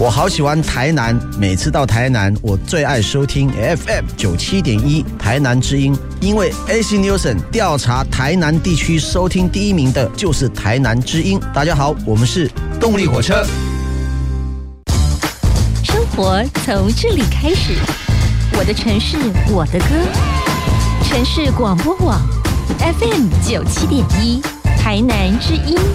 我好喜欢台南，每次到台南，我最爱收听 FM 97.1台南之音，因为 AC Nielsen 调查台南地区收听第一名的就是台南之音。大家好，我们是动力火车。 生活从这里开始，我的城市，我的歌，城市广播网 FM 97.1台南之音。